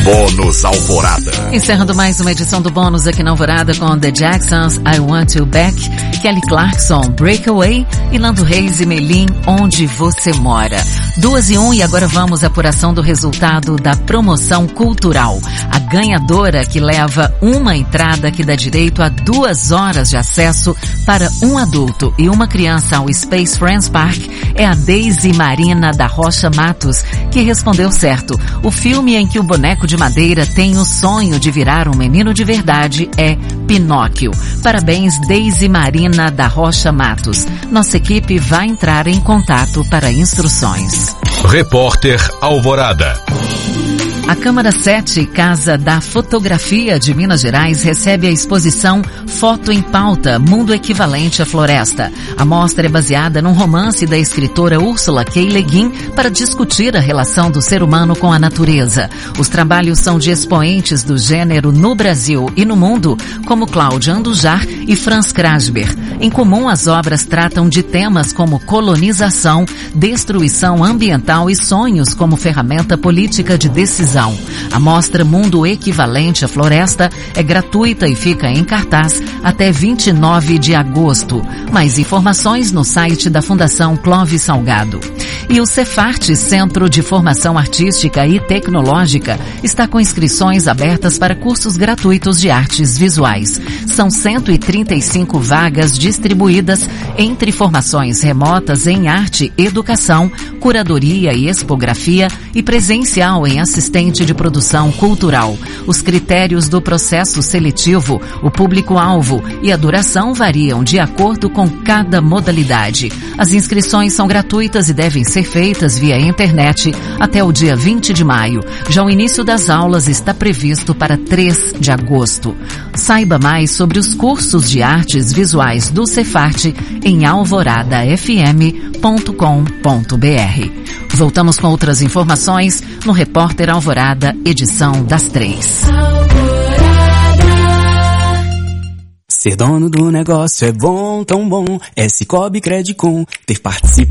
Bônus Alvorada. Encerrando mais uma edição do Bônus aqui na Alvorada com The Jacksons, I Want You Back, Kelly Clarkson, Breakaway e Nando Reis e Melim, Onde Você Mora. 2:01 e agora vamos à apuração do resultado da promoção cultural. A ganhadora que leva uma entrada que dá direito a 2 horas de acesso para um adulto e uma criança ao Space Friends Park é a Deise Marina da Rocha Matos, que respondeu certo. O filme em que o boneco de madeira tem o sonho de virar um menino de verdade é Pinóquio. Parabéns, Deise Marina da Rocha Matos. Nossa equipe vai entrar em contato para instruções. Repórter Alvorada. A Câmara 7, Casa da Fotografia de Minas Gerais, recebe a exposição Foto em Pauta, Mundo Equivalente à Floresta. A mostra é baseada num romance da escritora Úrsula K. Le Guin para discutir a relação do ser humano com a natureza. Os trabalhos são de expoentes do gênero no Brasil e no mundo, como Cláudia Andujar e Franz Krasber. Em comum, as obras tratam de temas como colonização, destruição ambiental e sonhos como ferramenta política de decisão. A mostra Mundo Equivalente à Floresta é gratuita e fica em cartaz até 29 de agosto. Mais informações no site da Fundação Clóvis Salgado. E o Cefarte, Centro de Formação Artística e Tecnológica, está com inscrições abertas para cursos gratuitos de artes visuais. São 135 vagas distribuídas entre formações remotas em arte, educação, curadoria e expografia e presencial em assistente de produção cultural. Os critérios do processo seletivo, o público-alvo e a duração variam de acordo com cada modalidade. As inscrições são gratuitas e devem ser feitas via internet até o dia 20 de maio. Já o início das aulas está previsto para 3 de agosto. Saiba mais sobre os cursos de artes visuais do Cefarte em alvoradafm.com.br. Voltamos com outras informações no Repórter Alvorada, edição das 3. Ser dono do negócio é bom, tão bom. É Cicobi Credicom. Ter participação